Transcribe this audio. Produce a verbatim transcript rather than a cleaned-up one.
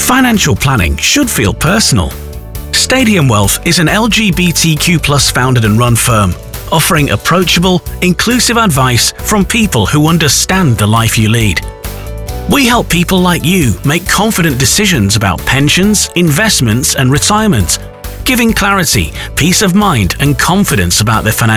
Financial planning should feel personal. Stadium Wealth is an L G B T Q plus founded and run firm, offering approachable, inclusive advice from people who understand the life you lead. We help people like you make confident decisions about pensions, investments and retirement, giving clarity, peace of mind and confidence about their financial